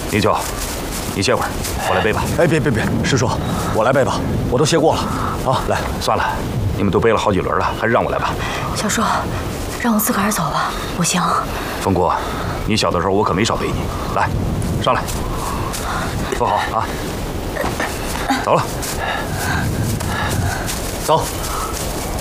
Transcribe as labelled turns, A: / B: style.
A: 李九，你歇会儿，我来背吧。
B: 哎，别，师叔，我来背吧，我都歇过了。啊，来，
A: 算了，你们都背了好几轮了，还是让我来吧。
C: 小叔，让我自个儿走吧，不行。
A: 风姑，你小的时候我可没少背你。来，上来，坐好啊。走了，
B: 走。